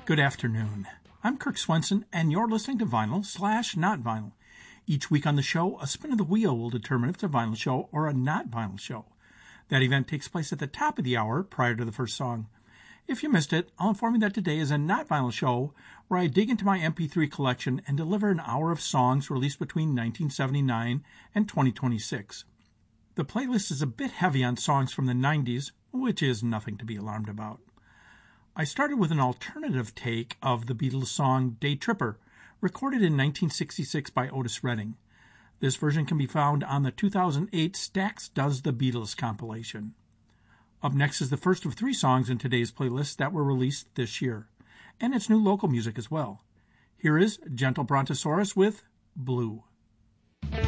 Good afternoon. I'm Kirk Swenson, and you're listening to Vinyl/Not Vinyl. Each week on the show, a spin of the wheel will determine if it's a vinyl show or a not vinyl show. That event takes place at the top of the hour prior to the first song. If you missed it, I'll inform you that today is a not vinyl show where I dig into my MP3 collection and deliver an hour of songs released between 1979 and 2026. The playlist is a bit heavy on songs from the 90s, which is nothing to be alarmed about. I started with an alternative take of the Beatles song Day Tripper, recorded in 1966 by Otis Redding. This version can be found on the 2008 Stax Does the Beatles compilation. Up next is the first of 3 songs in today's playlist that were released this year, and it's new local music as well. Here is Gentle Brontosaurus with Blue.